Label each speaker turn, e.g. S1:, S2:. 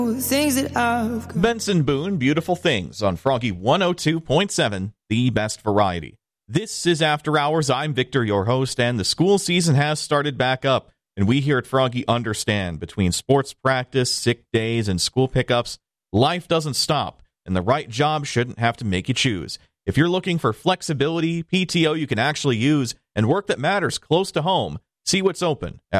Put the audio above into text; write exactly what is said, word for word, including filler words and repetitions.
S1: things that I've got.
S2: Benson Boone, Beautiful Things on Froggy one oh two point seven, the best variety. This is After Hours. I'm Victor, your host, and the school season has started back up. And we here at Froggy understand between sports practice, sick days, and school pickups, life doesn't stop, and the right job shouldn't have to make you choose. If you're looking for flexibility, P T O you can actually use, and work that matters close to home, see what's open at